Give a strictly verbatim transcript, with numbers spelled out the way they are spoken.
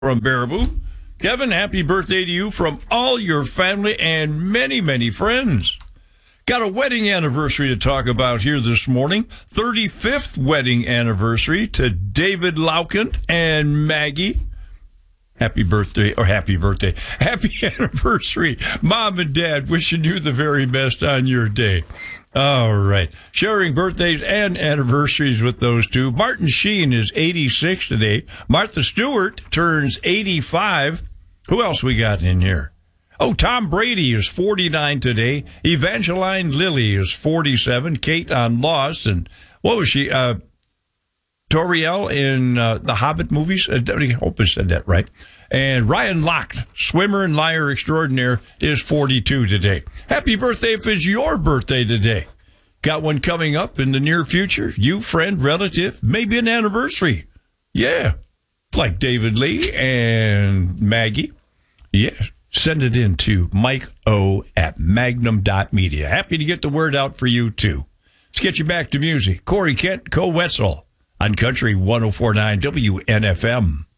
from Baraboo. Kevin, happy birthday to you from all your family and many, many friends. Got a wedding anniversary to talk about here this morning. thirty-fifth wedding anniversary to David Lauken and Maggie. Happy birthday, or happy birthday, happy anniversary. Mom and Dad wishing you the very best on your day. All right. Sharing birthdays and anniversaries with those two. Martin Sheen is eighty-six today. Martha Stewart turns eighty-five. Who else we got in here? Oh, Tom Brady is forty-nine today. Evangeline Lilly is forty-seven. Kate on Lost. And what was she? Uh, Toriel in uh, the Hobbit movies. I hope I said that right. And Ryan Lochte, swimmer and liar extraordinaire, is forty-two today. Happy birthday if it's your birthday today. Got one coming up in the near future? You, friend, relative, maybe an anniversary. Yeah, like David Lee and Maggie. Yeah, send it in to Mike O at magnum dot media. Happy to get the word out for you, too. Let's get you back to music. Corey Kent, Co Wetzel on Country one oh four point nine W N F M.